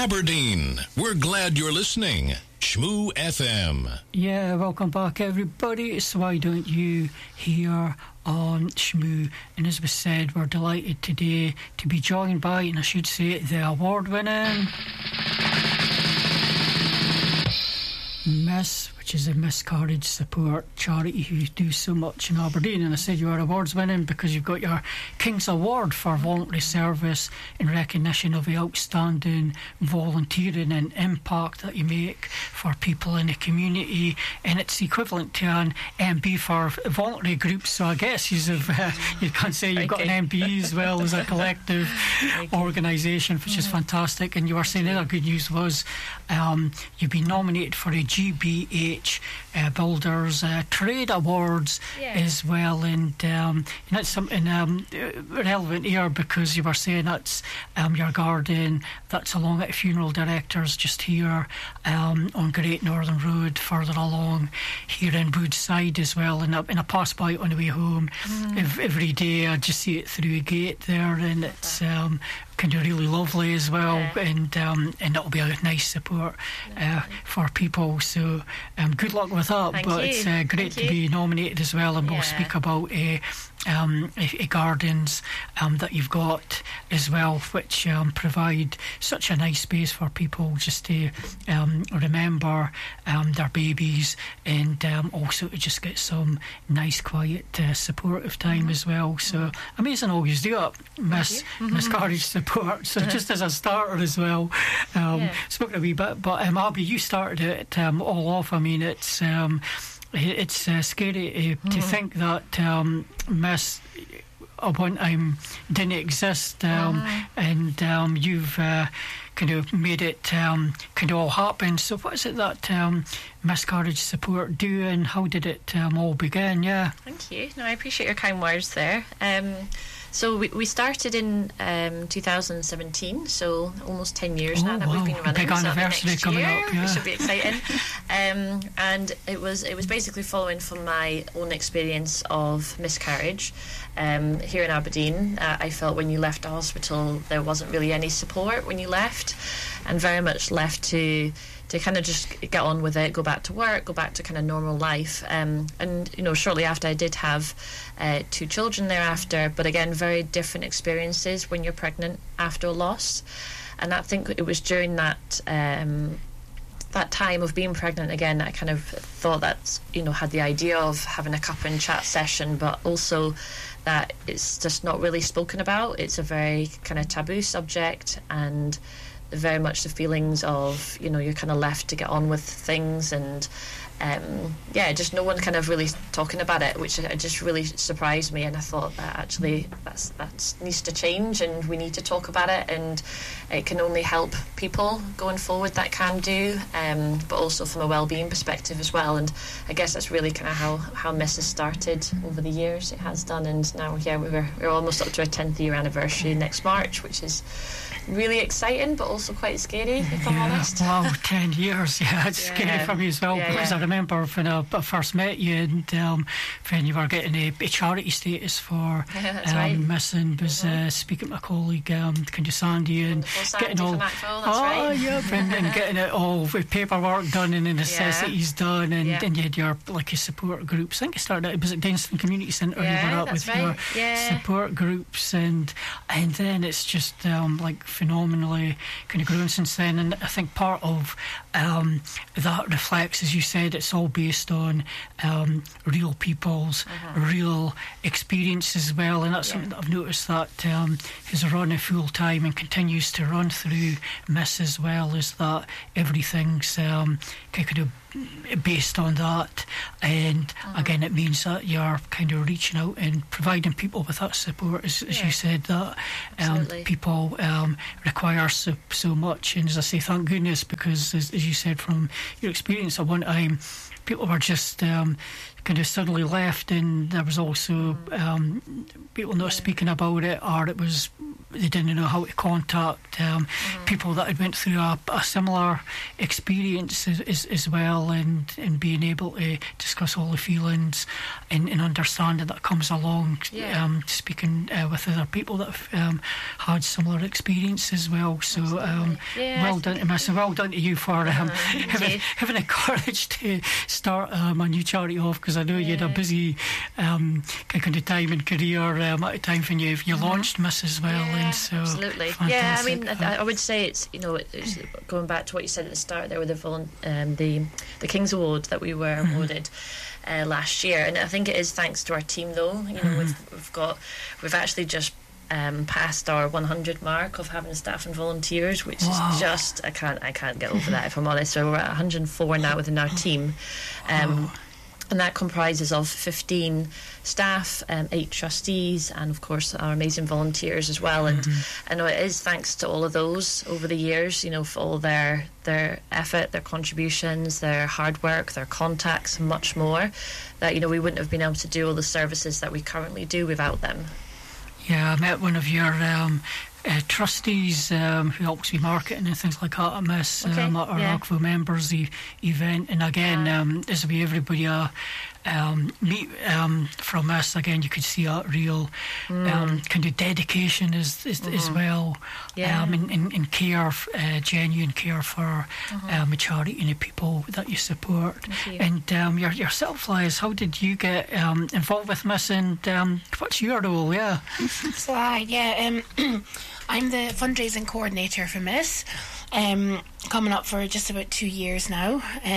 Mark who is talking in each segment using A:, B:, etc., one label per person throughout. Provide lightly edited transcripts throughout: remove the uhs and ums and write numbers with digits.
A: Aberdeen. We're glad you're listening. Shmoo FM.
B: Yeah, welcome back everybody. It's Why Don't You here on Shmoo. And as we said, we're delighted today to be joined by, and I should say, the award-winning Miss, which is a miscarriage support charity who do so much in Aberdeen. And I said you are awards winning because you've got your King's Award for voluntary service in recognition of the outstanding volunteering and impact that you make for people in the community, and it's equivalent to an MB for voluntary groups. So I guess you can't say you've got an MB as well as a collective organisation, which is fantastic. And you were saying the other good news was you've been nominated for a GBH Builders Trade Awards as well, and that's something relevant here because you were saying that's your garden that's along at Funeral Directors just here on Great Northern Road, further along here in Woodside as well, and I pass by it on the way home every day. I just see it through a gate there, and it's kind of really lovely as well, and that'll be a nice support for people. So good luck with that. It's great to be nominated as well, and we'll speak about gardens that you've got as well, which provide such a nice space for people just to remember their babies, and also to just get some nice quiet supportive time as well. So amazing always do it, miscarriage support. So just as a starter as well, spoken a wee bit, but Abby, you started it all off. I mean, it's scary to think that Miss at one time didn't exist, and you've kind of made it kind of all happen. So what is it that miscarriage support do, and how did it all begin?
C: Thank you. No, I appreciate your kind words there. So we started in 2017, so almost 10 years now that we've been running.
B: Big anniversary coming up,
C: It should be exciting. And it was basically following from my own experience of miscarriage here in Aberdeen. I felt when you left the hospital there wasn't really any support when you left, and very much left to kind of just get on with it, go back to work, go back to kind of normal life. And shortly after I did have 2 children thereafter, but again, very different experiences when you're pregnant after a loss. And I think it was during that time of being pregnant again, I kind of thought that, had the idea of having a cup and chat session, but also that it's just not really spoken about. It's a very kind of taboo subject, and very much the feelings of, you're kind of left to get on with things, and just no one kind of really talking about it, which just really surprised me. And I thought that actually that needs to change, and we need to talk about it, and it can only help people going forward, that can do, but also from a well-being perspective as well. And I guess that's really kind of how Miss has started over the years. It has done, and now we're almost up to our 10th year anniversary next March, which is really exciting but also quite scary, if I'm honest.
B: Wow, 10 years. It's scary for me as well, because I remember when I first met you, and when you were getting a charity status for Missing, was speaking to my colleague kind of Sandy, and getting all and getting it all with paperwork done and the necessities done, and you had your your support groups. I think it started out, was it Denston Community Centre? You were up with your support groups, and then it's just phenomenally kind of grown since then. And I think part of that reflects, as you said, it's all based on real people's real experience as well, and that's something that I've noticed that has run a full time and continues to run through Miss as well, is that everything's kind of based on that. And again, it means that you're kind of reaching out and providing people with that support, as you said, that people require so much. And as I say, thank goodness, because as you said from your experience at one time, people were just kind of suddenly left, and there was also people not speaking about it, or it was they didn't know how to contact people that had went through a similar experience as well, and being able to discuss all the feelings and understanding that comes along speaking with other people that have had similar experience as well. So well done to Miss, and well done to you for having the courage to start a new charity off, because I know you had a busy kind of time and career at a time when you launched Miss as well. And so
C: absolutely.
B: fantastic.
C: Yeah, I mean, I would say it's, it's going back to what you said at the start there with the King's Award that we were awarded last year, and I think it is thanks to our team though. We've actually just passed our 100 mark of having staff and volunteers, which is just I can't get over that, if I'm honest. So we're at 104 now within our team. And that comprises of 15 staff, 8 trustees, and of course our amazing volunteers as well. And I know it is thanks to all of those over the years, for all their effort, their contributions, their hard work, their contacts, and much more, that we wouldn't have been able to do all the services that we currently do without them.
B: Yeah, I met one of your trustees who helps with marketing and things like that at Miss, at our Rockville members event. And again, this will be everybody meet from Miss. Again, you could see that real kind of dedication as well, and care, genuine care for the charity and the people that you support. And yourself, Liz, how did you get involved with Miss, and what's your role?
D: So I'm the fundraising coordinator for Miss, coming up for just about 2 years now.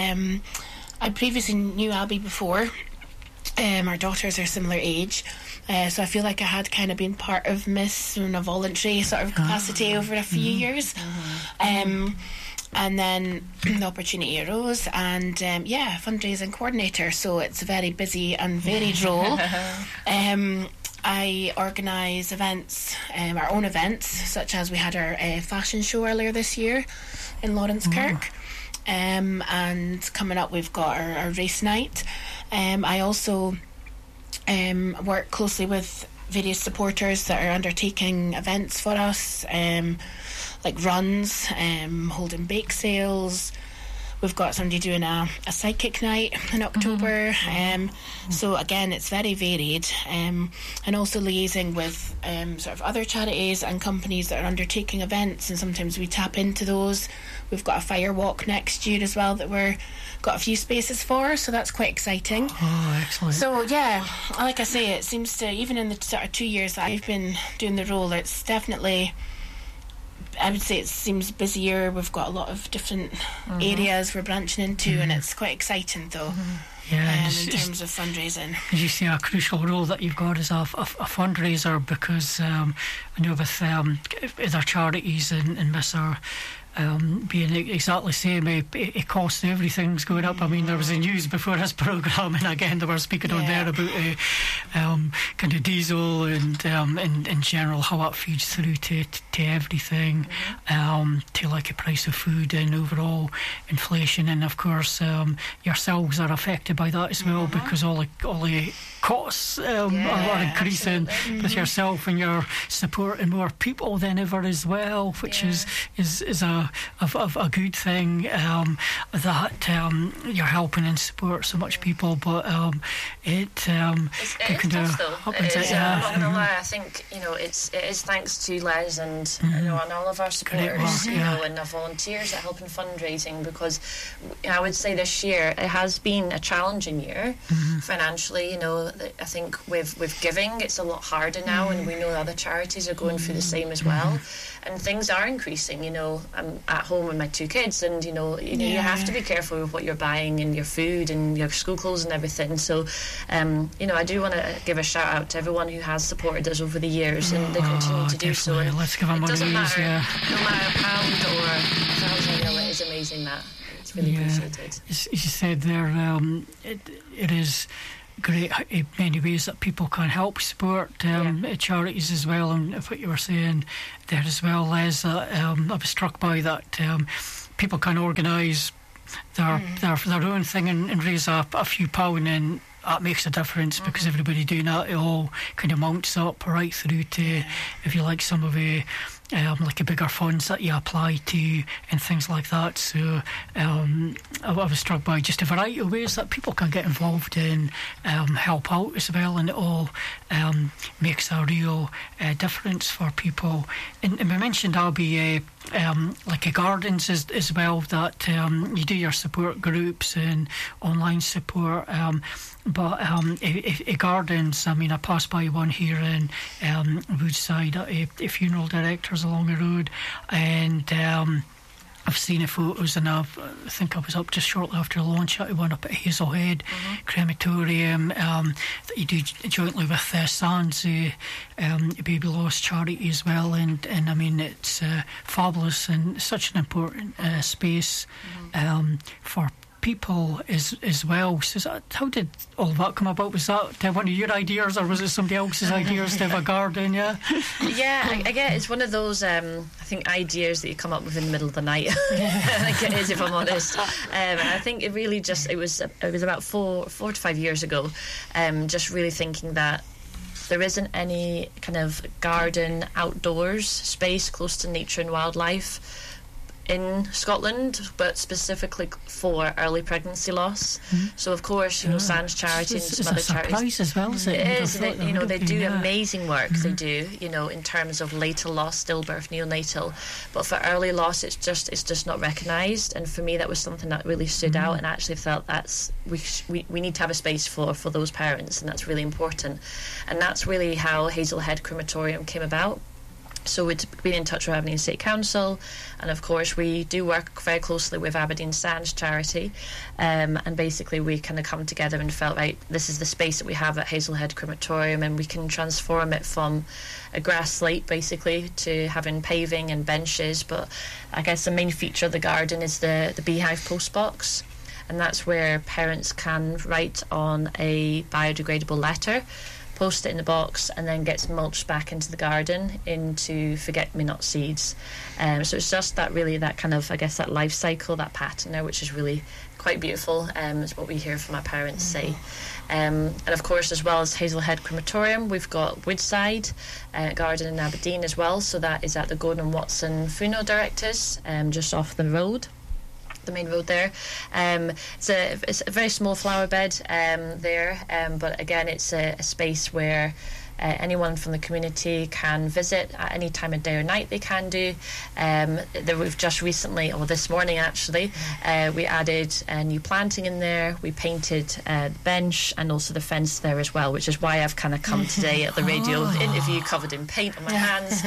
D: I previously knew Abby before. Our daughters are similar age, so I feel like I had kind of been part of Miss in a voluntary sort of capacity over a few years. And then the opportunity arose, and fundraising coordinator, so it's a very busy and varied role. I organise events, our own events, such as we had our fashion show earlier this year in Lawrence Kirk. And coming up we've got our race night. I also work closely with various supporters that are undertaking events for us, like runs, holding bake sales. We've got somebody doing a psychic night in October. So again, it's very varied. And also liaising with sort of other charities and companies that are undertaking events, and sometimes we tap into those. We've got a fire walk next year as well that we're got a few spaces for, so that's quite exciting.
B: Oh, excellent.
D: So yeah, like I say, it seems to, even in the sort of 2 years that I've been doing the role, it's definitely, I would say it seems busier. We've got a lot of different areas we're branching into, and it's quite exciting though.
B: Yeah,
D: in terms of fundraising.
B: As you say, a crucial role that you've got as a fundraiser, because I know with other charities and Miss are being exactly the same, it costs, everything's going up. I mean, there was the news before this programme, and again they were speaking on there about kind of diesel and in general how that feeds through to everything, to like the price of food and overall inflation. And of course yourselves are affected by that as well, because all the costs are increasing with yourself, and you're supporting more people than ever as well, which is a good thing, that you're helping and support so much people. But it
C: is tough though. It is, I'm not gonna lie. I think it is thanks to Les and and all of our supporters, and our volunteers that help in fundraising, because I would say this year it has been a challenging year financially. I think with giving, it's a lot harder now, and we know other charities are going through the same as well, and things are increasing. I'm at home with my 2 kids, and you have to be careful with what you're buying, and your food and your school clothes and everything. So I do want to give a shout out to everyone who has supported us over the years, and they continue to do so. And
B: let's give them
C: it doesn't matter,
B: no
C: matter a pound or $1,000, it is amazing that it's really appreciated.
B: As you said there, it is great in many ways that people can help support charities as well. And what you were saying there as well, Les, I was struck by that people can organise their own thing and raise a few pound, and that makes a difference, because everybody doing that, it all kind of mounts up right through to, if you like, some of the like a bigger funds that you apply to and things like that. So I was struck by just a variety of ways that people can get involved and help out as well, and it all makes a real difference for people. And we mentioned, Abby, like a gardens as well, that you do your support groups and online support, but gardens, I mean, I passed by one here in Woodside at a funeral directors along the road, and I've seen the photos, and I think I was up just shortly after the launch at one up at Hazelhead Crematorium that you do jointly with SANS, Baby Lost charity as well, and I mean, it's fabulous and such an important space for people as well. So how did all that come about? Was that one of your ideas, or was it somebody else's ideas to have a garden? Yeah,
C: I get it's one of those I think ideas that you come up with in the middle of the night. I think it is, if I'm honest. And I think it really it was about 4 to 5 years ago, just really thinking that there isn't any kind of garden outdoors space close to nature and wildlife in Scotland, but specifically for early pregnancy loss. So of course, SANS charity and some other charities
B: as well, is it?
C: It is. They do amazing work. They do, in terms of later loss, stillbirth, neonatal. But for early loss, it's just not recognised. And for me, that was something that really stood out, and actually felt we need to have a space for those parents, and that's really important. And that's really how Hazelhead Crematorium came about. So we'd been in touch with Aberdeen City Council, and of course we do work very closely with Aberdeen SANS charity, and basically we kind of come together and felt, right, this is the space that we have at Hazelhead Crematorium, and we can transform it from a grass slate basically to having paving and benches. But I guess the main feature of the garden is the beehive post box, and that's where parents can write on a biodegradable letter, post it in the box, and then gets mulched back into the garden into forget-me-not seeds. So it's just that kind of, I guess, that life cycle, that pattern there, which is really quite beautiful, is what we hear from our parents say. And of course, as well as Hazelhead Crematorium, we've got Woodside Garden in Aberdeen as well. So that is at the Gordon Watson Funeral Directors, just off the road, the main road there. It's a very small flower bed there, but again, it's a space where anyone from the community can visit at any time of day or night. They can do. We've just recently, or this morning actually, we added a new planting in there. We painted the bench and also the fence there as well, which is why I've kind of come today at the radio interview covered in paint on my hands.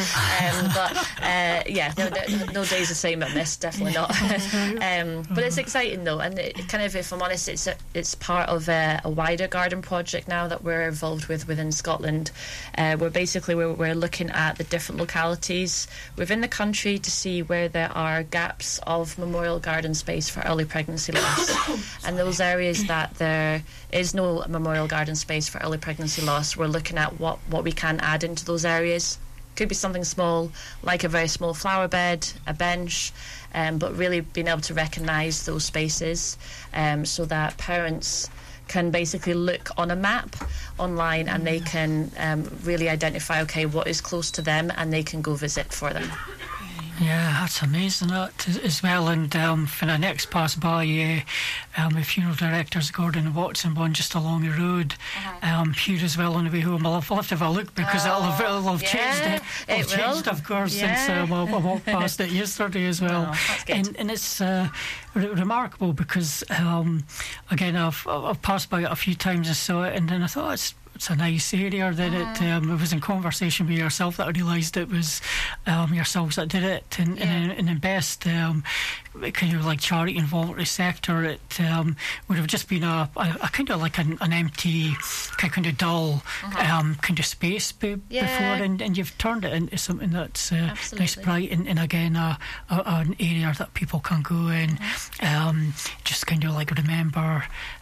C: But no day's the same at this, definitely not. But it's exciting though, and it kind of, if I'm honest, it's part of a wider garden project now that we're involved within Scotland. We're looking at the different localities within the country to see where there are gaps of memorial garden space for early pregnancy loss. And those areas that there is no memorial garden space for early pregnancy loss, we're looking at what we can add into those areas. Could be something small, like a very small flower bed, a bench, but really being able to recognise those spaces so that parents can basically look on a map online, and they can really identify, okay, what is close to them, and they can go visit for them.
B: Yeah, that's amazing, that as well. And when I next passed by the funeral directors, Gordon Watson one just along the road, here as well on the way home. I'll have to have a look, because it'll have changed. It'll changed, of course, since I walked past it yesterday as well. And it's remarkable because, again, I've passed by it a few times and saw it, and then I thought it's a nice area. Then it was in conversation with yourself that I realised it was yourselves that did it, and in best kind of like charity and voluntary sector, it would have just been a kind of like an empty, kind of dull kind of space before, and you've turned it into something that's nice, bright, and again an area that people can go in, just kind of like remember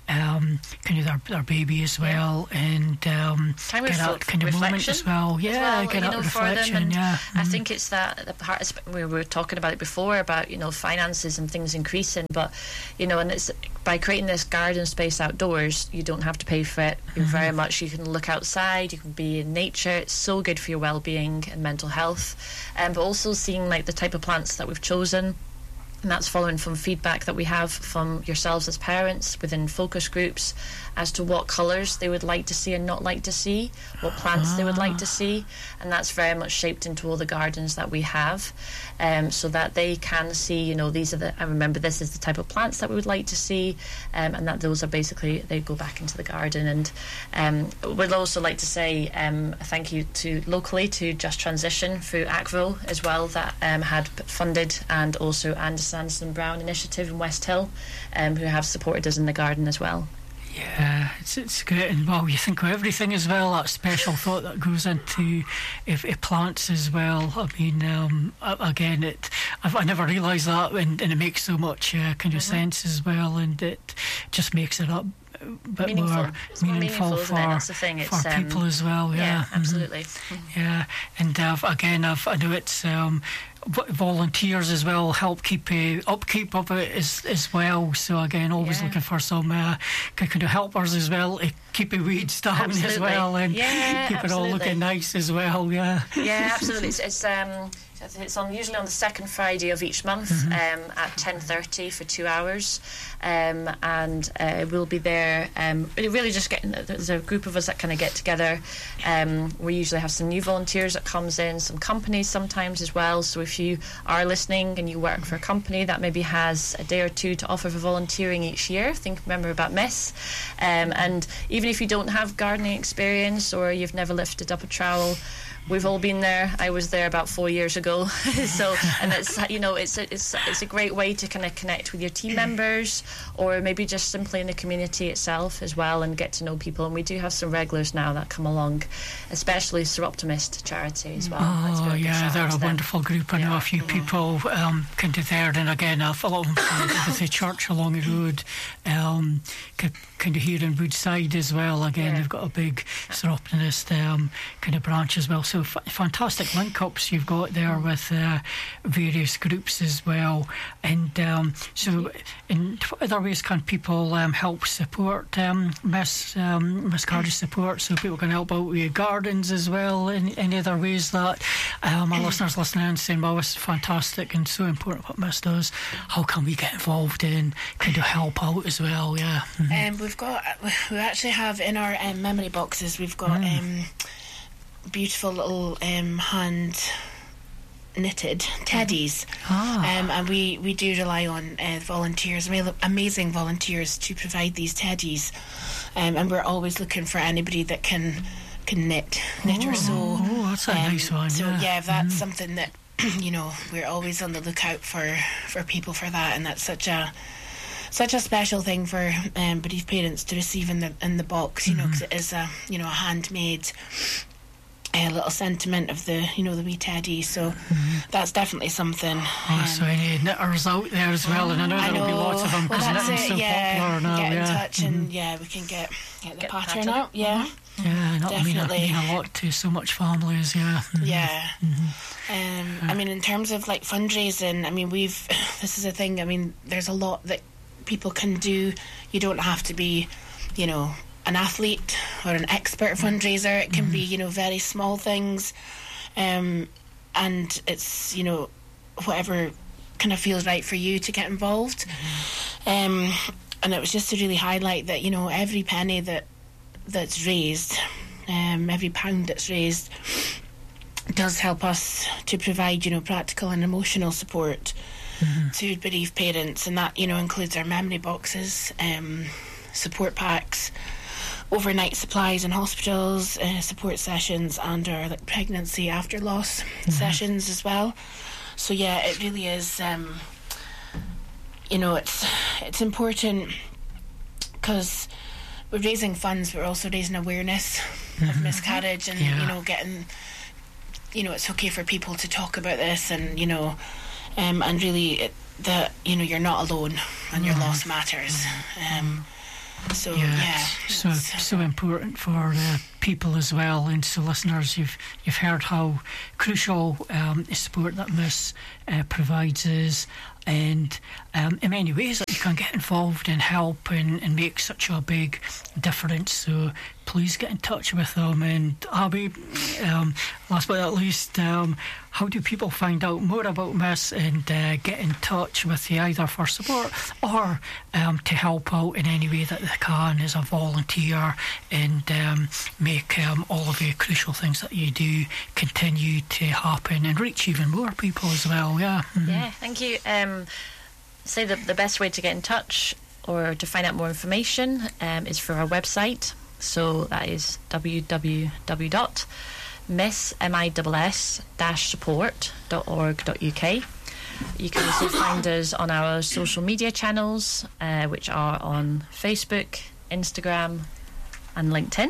B: kind of their baby as well, and get that kind of moment as well. Yeah, get that reflection.
C: I think it's that the part we were talking about it before about finances and things increasing, but and it's by creating this garden space outdoors, you don't have to pay for it. You very much you can look outside, you can be in nature. It's so good for your well-being and mental health, but also seeing like the type of plants that we've chosen. And that's following from feedback that we have from yourselves as parents within focus groups as to what colours they would like to see and not like to see, what plants they would like to see, and that's very much shaped into all the gardens that we have, so that they can see, these are this is the type of plants that we would like to see, and that those are basically, they go back into the garden. And we'd also like to say a thank you to locally to Just Transition through ACVO as well, that had funded, and also Sanderson Brown Initiative in West Hill, who have supported us in the garden as well.
B: Yeah, it's great, and you think of everything as well, that special thought that goes into if plants as well. I mean, again, I never realised that, and it makes so much kind of sense as well, and it just makes it up a bit more meaningful for
C: that's the thing. It's,
B: for people as well. Yeah,
C: absolutely.
B: Yeah, and again, I know it's volunteers as well help keep upkeep of it as well. So again, always looking for some kind of helpers as well to keep the weeds down as well, and keep it all looking nice as well. Yeah,
C: absolutely. It's usually on the second Friday of each month at 10:30 for 2 hours, and we'll be there. Really just there's a group of us that kind of get together. We usually have some new volunteers that comes in, some companies sometimes as well. So if you are listening and you work for a company that maybe has a day or two to offer for volunteering each year, remember about Miss. And even if you don't have gardening experience or you've never lifted up a trowel, we've all been there. I was there about 4 years ago. So, and it's it's a great way to kind of connect with your team members, or maybe just simply in the community itself as well, and get to know people. And we do have some regulars now that come along, especially Sir Optimist charity as well.
B: Oh yeah, they're a wonderful group. I know a few people kind of there, and again, a lot of them with the church along the road, kind of here in Woodside as well. Again, they've got a big Sir Optimist kind of branch as well. So fantastic link-ups you've got there with various groups as well. And so in what other ways can people help support Miss Carriage support, so people can help out with your gardens as well, in any other ways that my listeners listening and saying, well, this is fantastic and so important what Miss does, how can we get involved in kind of help out as well?
D: We actually have in our memory boxes, we've got beautiful little hand knitted teddies, and we do rely on volunteers, amazing volunteers, to provide these teddies, and we're always looking for anybody that can knit or sew.
B: That's a nice one.
D: So that's something that we're always on the lookout for people for that, and that's such a special thing for bereaved parents to receive in the box, because it is a handmade little sentiment of the the wee teddy. So that's definitely something.
B: So any knitters out there as well, and I know there'll be lots of them because knitting's so popular now.
D: Get in touch, and we can get the pattern out.
B: Yeah, and that'll mean a lot to so much families.
D: I mean, in terms of like fundraising, I mean, this is a thing. I mean, there's a lot that people can do. You don't have to be, an athlete or an expert fundraiser. It can be, very small things, and it's, whatever kind of feels right for you to get involved. And it was just to really highlight that, every penny that's raised, every pound that's raised, does help us to provide, practical and emotional support to bereaved parents, and that includes our memory boxes, support packs, overnight supplies in hospitals, support sessions, and our pregnancy after loss sessions as well. So it really is. It's important because we're raising funds, but we're also raising awareness of miscarriage, and getting. It's okay for people to talk about this, and and really that you're not alone, and your loss matters. So
B: so important for people as well. And so, listeners, you've heard how crucial the support that Miss provides is, and in many ways that you can get involved and help and make such a big difference. So please get in touch with them. And Abby, last but not least, how do people find out more about Miss and get in touch with you, either for support or to help out in any way that they can as a volunteer, and make all of the crucial things that you do continue to happen and reach even more people as well? Yeah. Mm-hmm.
C: Yeah, thank you. Say the best way to get in touch or to find out more information is through our website. So that is www.miss-support.org.uk. You can also find us on our social media channels, which are on Facebook, Instagram and LinkedIn.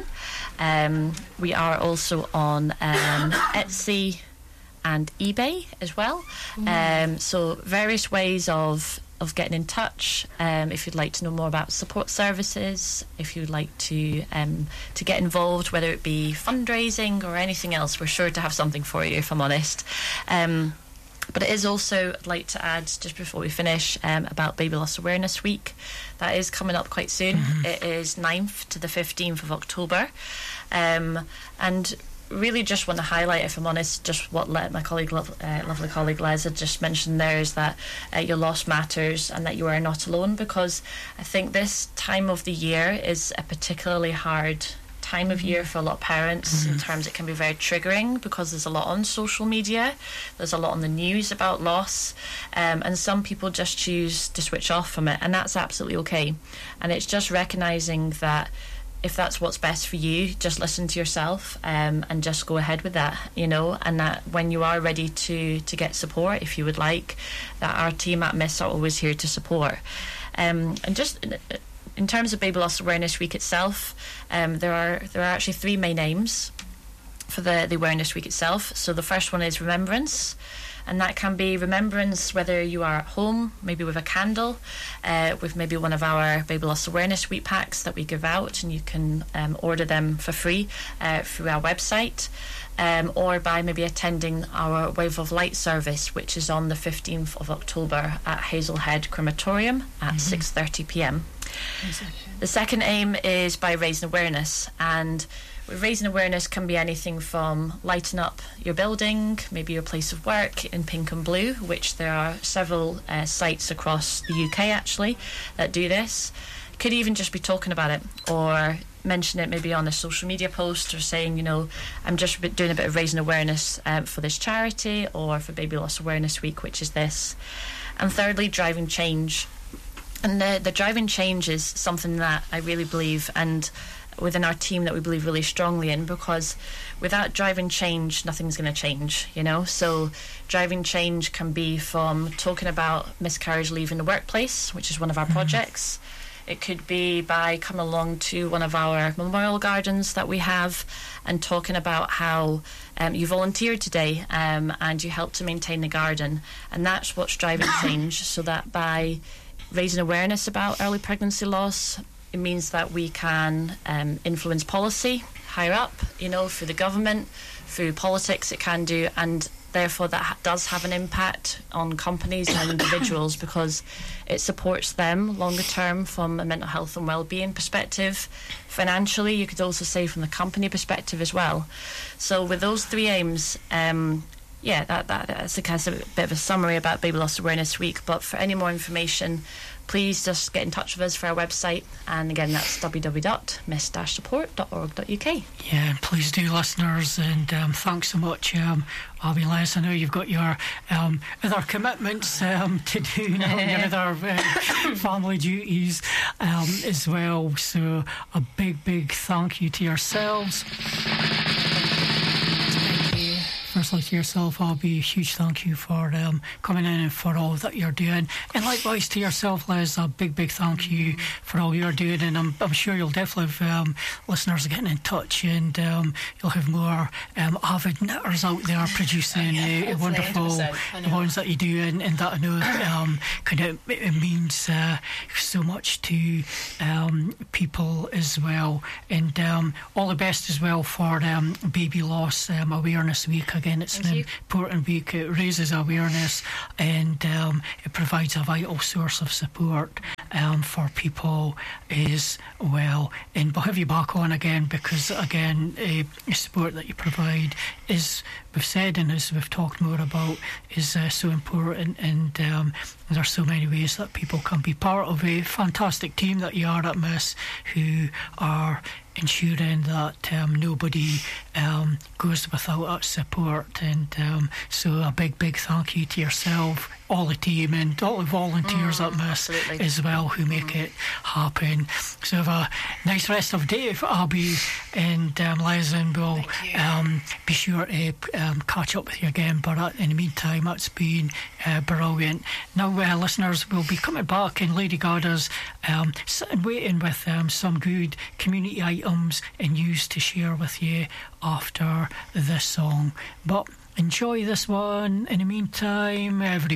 C: We are also on Etsy and eBay as well. So various ways of getting in touch. If you'd like to know more about support services, if you'd like to get involved, whether it be fundraising or anything else, we're sure to have something for you, if I'm honest. But it is also, I'd like to add, just before we finish, about Baby Loss Awareness Week. That is coming up quite soon. Mm-hmm. It is 9th to the 15th of October. And really just want to highlight, if I'm honest, just what my colleague, lovely colleague Les had just mentioned there, is that your loss matters and that you are not alone, because I think this time of the year is a particularly hard time of year for a lot of parents. In terms, it can be very triggering because there's a lot on social media, there's a lot on the news about loss, and some people just choose to switch off from it, and that's absolutely okay. And it's just recognising that if that's what's best for you, just listen to yourself, and just go ahead with that, and that when you are ready to get support, if you would like, that our team at Miss are always here to support. And just in terms of Baby Loss Awareness Week itself, there are actually three main aims for the Awareness Week itself. So the first one is remembrance, and that can be remembrance whether you are at home, maybe with a candle, with maybe one of our Baby Loss Awareness Week packs that we give out, and you can order them for free through our website, or by maybe attending our Wave of Light service, which is on the 15th of October at Hazelhead Crematorium at 6:30 p.m. The second aim is by raising awareness, and raising awareness can be anything from lighting up your building, maybe your place of work in pink and blue, which there are several sites across the UK actually that do this. Could even just be talking about it, or mention it maybe on a social media post, or saying, I'm just doing a bit of raising awareness for this charity, or for Baby Loss Awareness Week, which is this. And thirdly, driving change. And the driving change is something that I really believe, and within our team, that we believe really strongly in, because without driving change, nothing's going to change, So driving change can be from talking about miscarriage leaving the workplace, which is one of our projects. It could be by coming along to one of our memorial gardens that we have and talking about how you volunteered today, and you helped to maintain the garden. And that's what's driving change, so that by raising awareness about early pregnancy loss, it means that we can influence policy higher up, through the government, through politics it can do, and therefore that does have an impact on companies and individuals, because it supports them longer term from a mental health and well-being perspective. Financially, you could also say from the company perspective as well. So with those three aims, that's a kind of a bit of a summary about Baby Loss Awareness Week. But for any more information, please just get in touch with us for our website, and again, that's www.miss-support.org.uk.
B: Yeah, please do, listeners, and thanks so much, Abby, Les. I know you've got your other commitments to do now, your other family duties as well, so a big thank you to yourselves for personally to yourself, Abby, a huge thank you for coming in and for all that you're doing. And likewise to yourself, Liz, a big thank you for all you're doing. And I'm sure you'll definitely have listeners getting in touch, and you'll have more avid knitters out there producing wonderful the ones that you do, and that I know it means so much to people as well. And all the best as well for Baby Loss Awareness Week. Again, it's an important week. It raises awareness, and it provides a vital source of support for people as well. And we'll have you back on again, because again, the support that you provide is, we've said and as we've talked more about, is so important. And there are so many ways that people can be part of a fantastic team that you are at Miss, who are ensuring that nobody goes without that support. And so a big thank you to yourself, all the team, and all the volunteers at Miss as well, who make it happen. So have a nice rest of the day, Abby and Liz, and we'll be sure to catch up with you again. But in the meantime, it's been brilliant. Now, listeners, we'll be coming back, and Lady Gada's sitting waiting with some good community items and news to share with you after this song. But enjoy this one in the meantime, everybody.